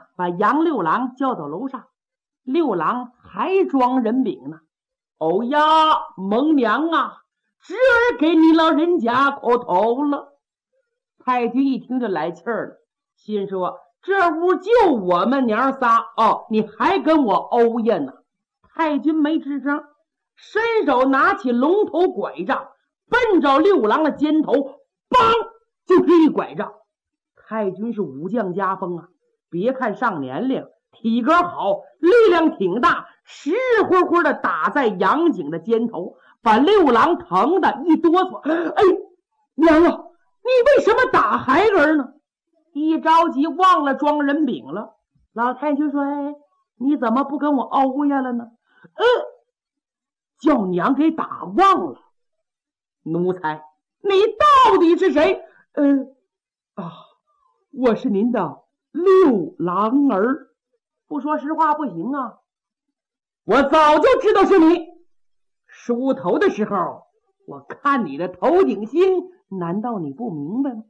把杨六郎叫到楼上，六郎还装人饼呢。哦呀，孟娘啊，侄儿给你老人家磕头了。太君一听就来气儿了，心说这屋就我们娘仨哦，你还跟我欧呀呢？太君没吱声，伸手拿起龙头拐杖，奔着六郎的肩头，梆就是一拐杖。太君是武将家风啊，别看上年龄，体格好，力量挺大，实乎乎的打在杨景的肩头，把六郎疼得一哆嗦。哎，娘啊，你为什么打孩儿呢？一着急忘了装人饼了。老太君说：“哎，你怎么不跟我欧呀了呢？”叫娘给打忘了。奴才，你到底是谁？我是您的六郎儿。不说实话不行啊！我早就知道是你。梳头的时候，我看你的头顶星，难道你不明白吗？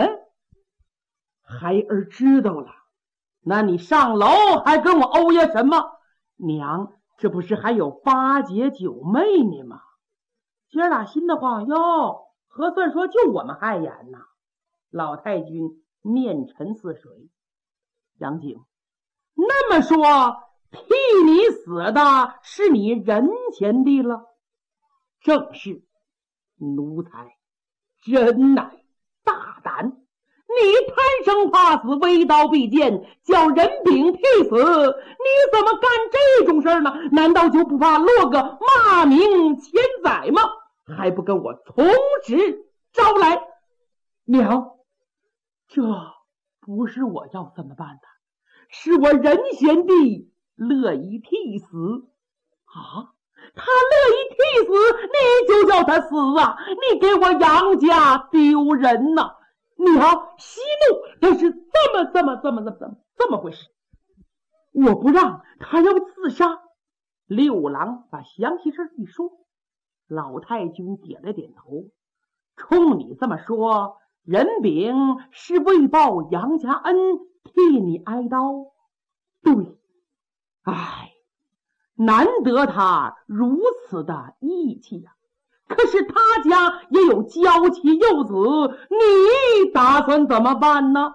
孩儿知道了。那你上楼还跟我欧呀什么？娘，这不是还有八姐九妹呢吗？姐俩心的话哟，核算说就我们害眼呐。老太君面沉似水。杨景，那么说替你死的是你人前的了？正是。奴才真乃大胆，你贪生怕死，挥刀必剑，叫人饼替死，你怎么干这种事呢？难道就不怕落个骂名千载吗？还不跟我从实招来？娘，这不是我要这么办的，是我仁贤弟乐意替死啊！他乐意替死，你就叫他死啊！你给我杨家丢人呐！娘息怒，但是这么回事。我不让他要自杀。六郎把详细事一说，老太君点了点头。冲你这么说，人饼是为报杨家恩，替你挨刀。对，哎，难得他如此的义气呀！可是他家也有娇妻幼子，你打算怎么办呢？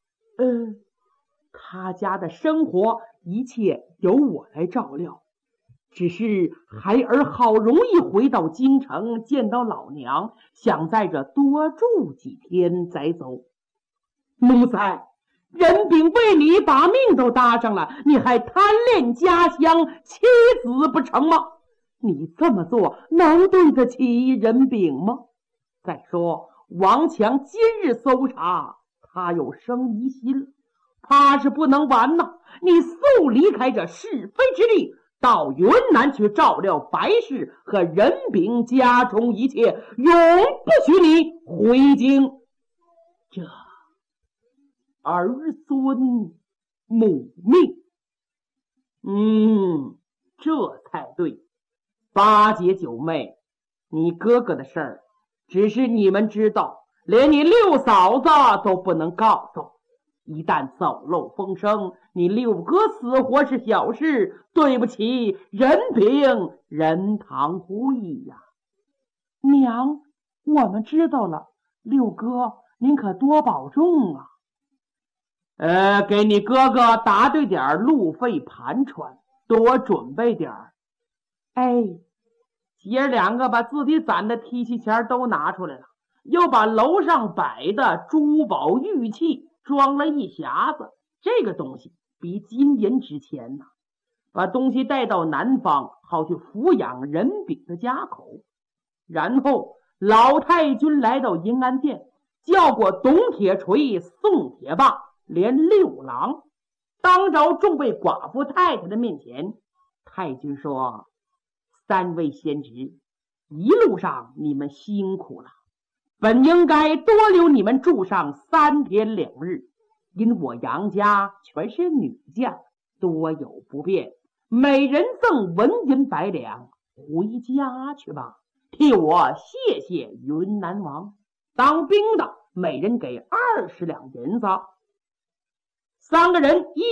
他家的生活一切由我来照料，只是孩儿好容易回到京城见到老娘，想在这多住几天再走。奴才，人饼为你把命都搭上了，你还贪恋家乡妻子不成吗？你这么做能对得起人饼吗？再说王强今日搜查，他有生疑心，怕是不能完呐。你速离开这是非之地，到云南去照料白氏和人饼家中一切，永不许你回京。这儿孙母命，这才对。八姐九妹，你哥哥的事儿只是你们知道，连你六嫂子都不能告诉。一旦走漏风声，你六哥死活是小事，对不起人饼人堂会呀。娘，我们知道了，六哥您可多保重啊。给你哥哥打对点路费盘缠，多准备点儿。姐儿两个把自己攒的提气钱都拿出来了，又把楼上摆的珠宝玉器装了一匣子，这个东西比金银值钱呐。把东西带到南方，好去抚养人饼的家口。然后老太君来到银安殿，叫过董铁锤、宋铁棒，连六郎，当着众位寡妇太太的面前，太君说：三位贤侄，一路上你们辛苦了，本应该多留你们住上3天2日，因我杨家全是女将，多有不便，每人赠文银100两，回家去吧，替我谢谢云南王。当兵的每人给20两银子。3个人一